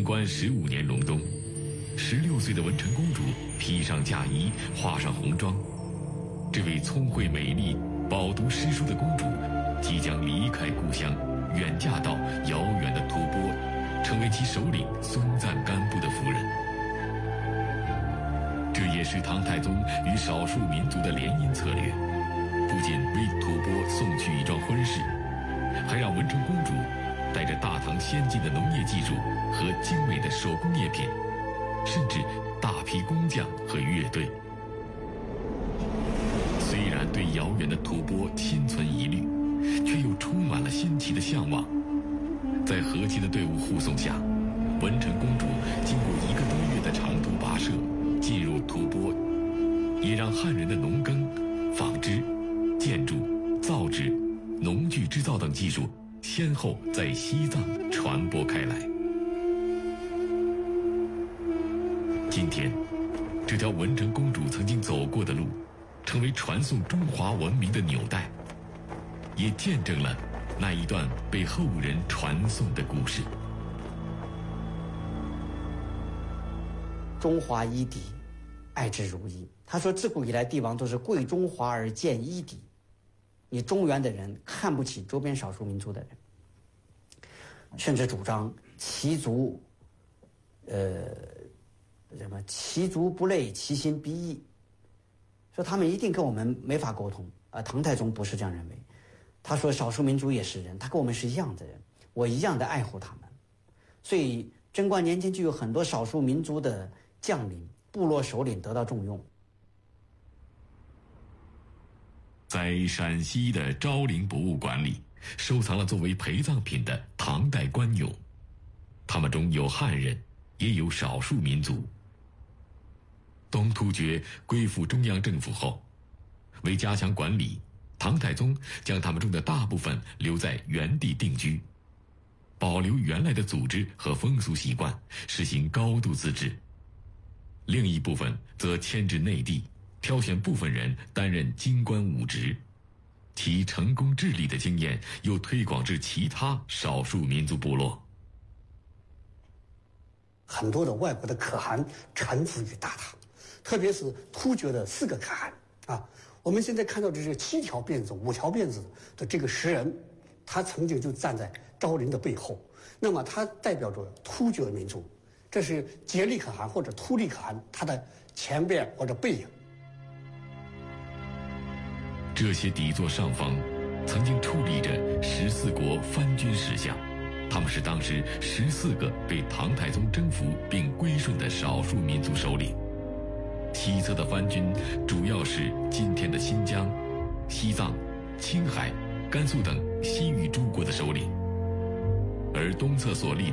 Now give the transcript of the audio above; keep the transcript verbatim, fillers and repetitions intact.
观十五年隆冬，十六岁的文成公主披上嫁衣，化上红妆。这位聪慧美丽、饱读诗书的公主，即将离开故乡，远嫁到遥远的吐蕃，成为其首领松赞干布的夫人。这也是唐太宗与少数民族的联姻策略，不仅为吐蕃送去一桩婚事，还让文成公主带着大唐先进的农业技术和精美的手工业品，甚至大批工匠和乐队。虽然对遥远的吐蕃心存疑虑，却又充满了新奇的向往。在和亲的队伍护送下，文成公主经过一个多月的长途跋涉，进入吐蕃，也让汉人的农耕、纺织、建筑、造纸、农具制造等技术先后在西藏传播开来。今天，这条文成公主曾经走过的路，成为传颂中华文明的纽带，也见证了那一段被后人传颂的故事。 中华一敌，爱之如一。他说，自古以来帝王都是贵中华而贱一敌。你中原的人看不起周边少数民族的人，甚至主张其族，呃，什么其族不类，其心必异，说他们一定跟我们没法沟通啊。唐太宗不是这样认为，他说少数民族也是人，他跟我们是一样的人，我一样的爱护他们。所以贞观年间就有很多少数民族的将领、部落首领得到重用。 在陕西的昭陵博物馆里，收藏了作为陪葬品的唐代官俑，他们中有汉人，也有少数民族。东突厥归附中央政府后，为加强管理，唐太宗将他们中的大部分留在原地定居，保留原来的组织和风俗习惯，实行高度自治。另一部分则迁至内地，挑选部分人担任京官武职，其成功治理的经验又推广至其他少数民族部落。 很多的外国的可汗臣服于大唐，特别是突厥的四个可汗啊。我们现在看到的这七条辫子、五条辫子的这个石人，他曾经就站在昭陵的背后，那么他代表着突厥民族，这是颉利可汗或者突利可汗他的前边或者背影。 这些底座上方曾经矗立着十四国藩军石像，他们是当时十四个被唐太宗征服并归顺的少数民族首领。西侧的藩军主要是今天的新疆、西藏、青海、甘肃等西域诸国的首领，而东侧所立